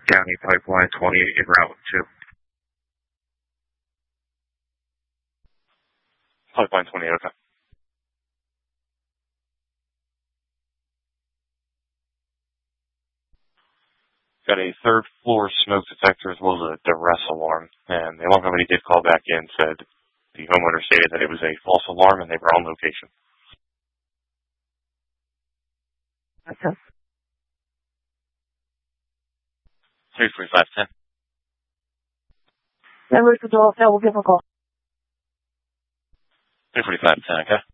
County Pipeline 28 in Route 2. Pipeline 28, okay. Got a third floor smoke detector as well as a duress alarm. And the alarm company did call back in, said the homeowner stated that it was a false alarm and they were on location. Okay. 34510. Then Richard Doyle, we'll give him a call. 34510, okay.